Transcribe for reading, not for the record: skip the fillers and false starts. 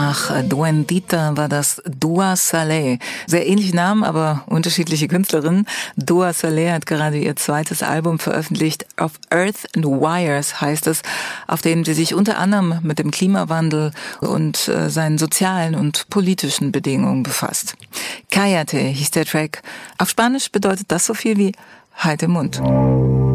Nach Duendita war das Dua Saleh. Sehr ähnliche Namen, aber unterschiedliche Künstlerinnen. Dua Saleh hat gerade ihr zweites Album veröffentlicht. Of Earth and Wires heißt es, auf dem sie sich unter anderem mit dem Klimawandel und seinen sozialen und politischen Bedingungen befasst. Cállate hieß der Track. Auf Spanisch bedeutet das so viel wie Halt den Mund.